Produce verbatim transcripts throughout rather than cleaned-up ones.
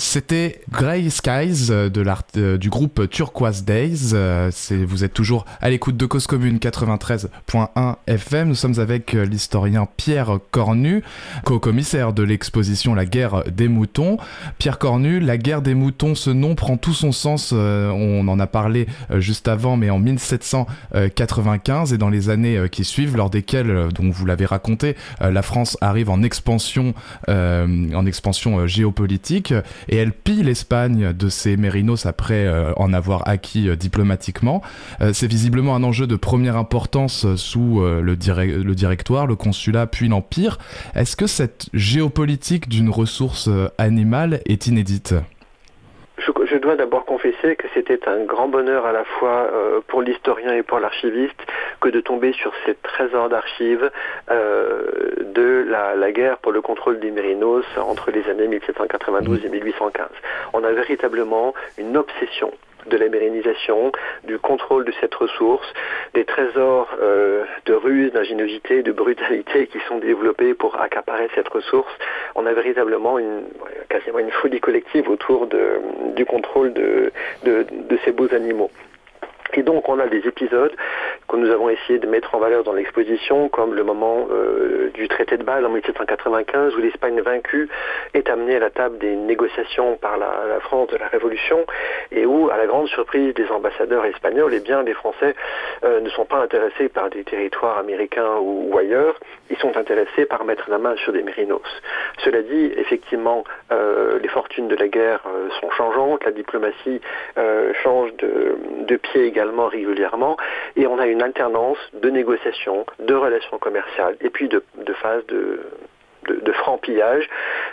C'était Grey Skies de l'art, euh, du groupe Turquoise Days. Euh, c'est, vous êtes toujours à l'écoute de Cause Commune quatre-vingt-treize virgule un F M. Nous sommes avec euh, l'historien Pierre Cornu, co-commissaire de l'exposition La Guerre des Moutons. Pierre Cornu, La Guerre des Moutons, ce nom prend tout son sens. Euh, on en a parlé euh, juste avant, mais en mille sept cent quatre-vingt-quinze et dans les années euh, qui suivent, lors desquelles, euh, donc vous l'avez raconté, euh, la France arrive en expansion, euh, en expansion euh, géopolitique. Et elle pille l'Espagne de ses mérinos après euh, en avoir acquis euh, diplomatiquement. Euh, c'est visiblement un enjeu de première importance euh, sous euh, le, direct, le directoire, le consulat, puis l'empire. Est-ce que cette géopolitique d'une ressource euh, animale est inédite ? Je, je dois d'abord confesser que c'était un grand bonheur à la fois euh, pour l'historien et pour l'archiviste que de tomber sur ces trésors d'archives euh, de la, la guerre pour le contrôle des mérinos entre les années mille sept cent quatre-vingt-douze et mille huit cent quinze. On a véritablement une obsession de la mérinisation, du contrôle de cette ressource, des trésors euh, de ruse, d'ingéniosité, de brutalité qui sont développés pour accaparer cette ressource. On a véritablement une, quasiment une folie collective autour de, du contrôle de, de, de ces beaux animaux. Et donc on a des épisodes que nous avons essayé de mettre en valeur dans l'exposition, comme le moment euh, du traité de Bâle en mille sept cent quatre-vingt-quinze, où l'Espagne vaincue est amenée à la table des négociations par la, la France de la Révolution, et où, à la grande surprise des ambassadeurs espagnols, eh bien, les Français euh, ne sont pas intéressés par des territoires américains ou, ou ailleurs, ils sont intéressés par mettre la main sur des mérinos. Cela dit, effectivement, euh, les fortunes de la guerre euh, sont changeantes, la diplomatie euh, change de, de pied également régulièrement, et on a une alternance de négociations, de relations commerciales, et puis de, de phases de, de, de franc pillage.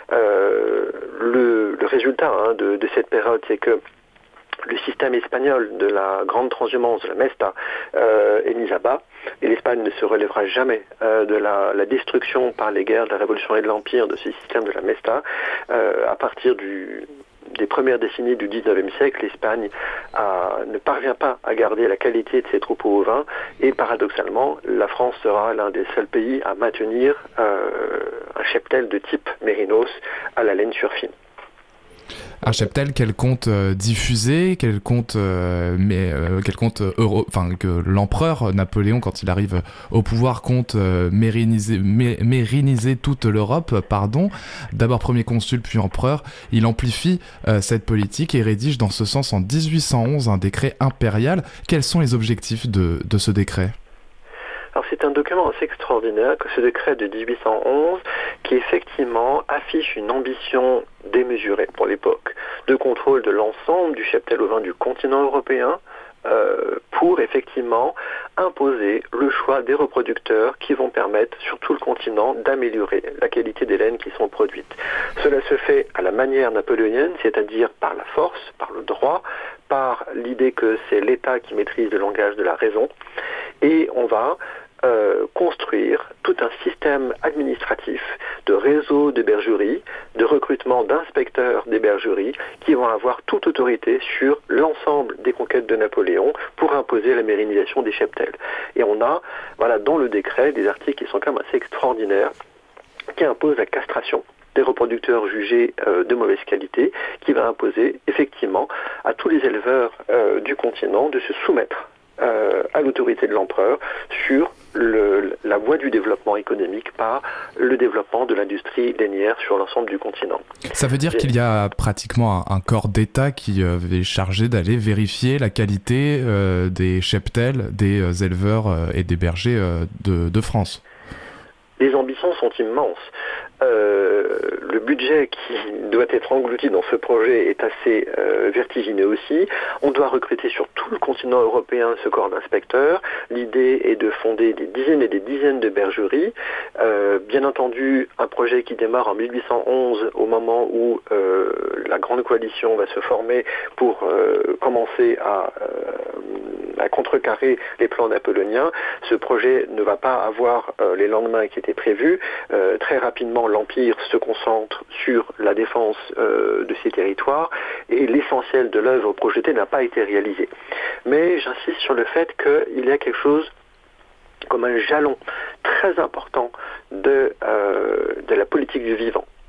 Euh, le, le résultat hein, de, de cette période, c'est que le système espagnol de la grande transhumance, de la Mesta, euh, est mis à bas, et l'Espagne ne se relèvera jamais euh, de la, la destruction par les guerres de la Révolution et de l'Empire de ce système de la Mesta. Euh, à partir du des premières décennies du dix-neuvième siècle, l'Espagne a, ne parvient pas à garder la qualité de ses troupeaux ovins, et paradoxalement, la France sera l'un des seuls pays à maintenir euh, un cheptel de type mérinos à la laine surfine. Un cheptel qu'elle compte euh, diffuser, qu'elle compte, euh, mais euh, qu'elle compte euh, euro, enfin que l'empereur Napoléon, quand il arrive au pouvoir, compte euh, mériniser, mé, mériniser toute l'Europe. Pardon. D'abord premier consul, puis empereur. Il amplifie euh, cette politique et rédige dans ce sens en dix-huit cent onze un décret impérial. Quels sont les objectifs de, de ce décret ? Alors c'est un document assez extraordinaire que ce décret de dix-huit cent onze qui effectivement affiche une ambition démesurée pour l'époque de contrôle de l'ensemble du cheptel ovin du continent européen euh, pour effectivement imposer le choix des reproducteurs qui vont permettre sur tout le continent d'améliorer la qualité des laines qui sont produites. Cela se fait à la manière napoléonienne, c'est-à-dire par la force, par le droit, par l'idée que c'est l'État qui maîtrise le langage de la raison, et on va Euh, construire tout un système administratif de réseau de bergeries, de recrutement d'inspecteurs des bergeries qui vont avoir toute autorité sur l'ensemble des conquêtes de Napoléon pour imposer la mérinisation des cheptels. Et on a, voilà, dans le décret, des articles qui sont quand même assez extraordinaires qui imposent la castration des reproducteurs jugés euh, de mauvaise qualité, qui va imposer effectivement à tous les éleveurs euh, du continent de se soumettre Euh, à l'autorité de l'empereur sur le, la voie du développement économique par le développement de l'industrie lainière sur l'ensemble du continent. Ça veut dire Et... qu'il y a pratiquement un, un corps d'État qui euh, est chargé d'aller vérifier la qualité euh, des cheptels, des euh, éleveurs euh, et des bergers euh, de, de France. Les ambitions sont immenses. Euh, le budget qui doit être englouti dans ce projet est assez euh, vertigineux aussi. On doit recruter sur tout le continent européen ce corps d'inspecteurs. L'idée est de fonder des dizaines et des dizaines de bergeries. Euh, bien entendu, un projet qui démarre en mille huit cent onze, au moment où euh, la Grande Coalition va se former pour euh, commencer à, euh, à contrecarrer les plans napoléoniens. Ce projet ne va pas avoir euh, les lendemains qui étaient prévus. Euh, très rapidement, l'Empire se concentre sur la défense euh, de ces territoires et l'essentiel de l'œuvre projetée n'a pas été réalisé. Mais j'insiste sur le fait qu'il y a quelque chose comme un jalon très important de, euh, de la politique du vivant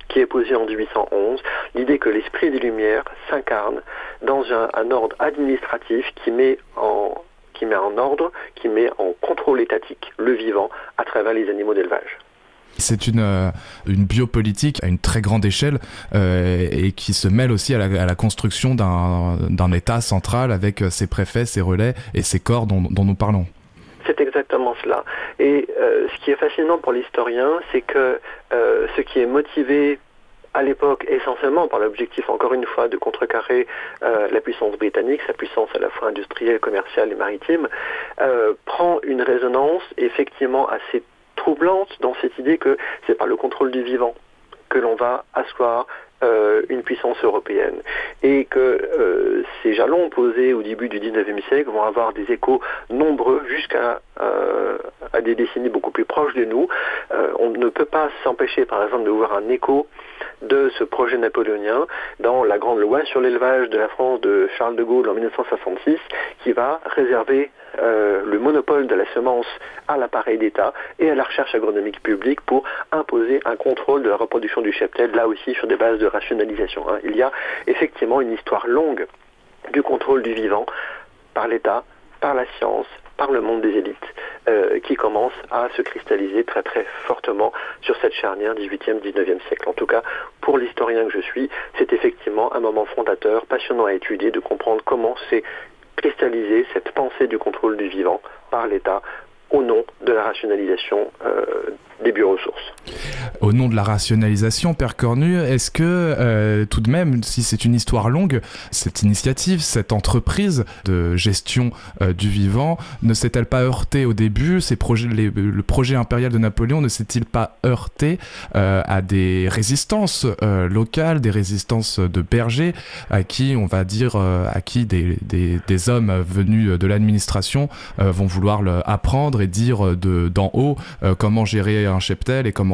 qui est posée en dix-huit cent onze, l'idée que l'esprit des Lumières s'incarne dans un, un ordre administratif qui met en qui met en ordre, qui met en contrôle étatique le vivant à travers les animaux d'élevage. C'est une, euh, une biopolitique à une très grande échelle euh, et qui se mêle aussi à la, à la construction d'un, d'un État central avec ses préfets, ses relais et ses corps dont, dont nous parlons. C'est exactement cela. Et euh, ce qui est fascinant pour l'historien, c'est que euh, ce qui est motivé à l'époque essentiellement par l'objectif, encore une fois, de contrecarrer euh, la puissance britannique, sa puissance à la fois industrielle, commerciale et maritime, euh, prend une résonance effectivement assez troublante dans cette idée que c'est par le contrôle du vivant que l'on va asseoir euh, une puissance européenne et que euh, ces jalons posés au début du dix-neuvième siècle vont avoir des échos nombreux jusqu'à euh, à des décennies beaucoup plus proches de nous. Euh, on ne peut pas s'empêcher par exemple de voir un écho de ce projet napoléonien dans la grande loi sur l'élevage de la France de Charles de Gaulle en dix-neuf cent soixante-six qui va réserver euh, le monopole de la semence à l'appareil d'État et à la recherche agronomique publique pour imposer un contrôle de la reproduction du cheptel, là aussi sur des bases de rationalisation. Hein. Il y a effectivement une histoire longue du contrôle du vivant par l'État, par la science, par le monde des élites, euh, qui commence à se cristalliser très très fortement sur cette charnière dix-huitième dix-neuvième siècle. En tout cas, pour l'historien que je suis, c'est effectivement un moment fondateur, passionnant à étudier, de comprendre comment s'est cristallisée cette pensée du contrôle du vivant par l'État au nom de la rationalisation euh, des bioressources. Au nom de la rationalisation, Père Cornu, est-ce que euh, tout de même, si c'est une histoire longue, cette initiative, cette entreprise de gestion euh, du vivant, ne s'est-elle pas heurtée au début, ces projets, les, le projet impérial de Napoléon ne s'est-il pas heurté euh, à des résistances euh, locales, des résistances de bergers, à qui, on va dire, euh, à qui des, des, des hommes venus de l'administration euh, vont vouloir le apprendre et dire de, d'en haut euh, comment gérer un cheptel et comment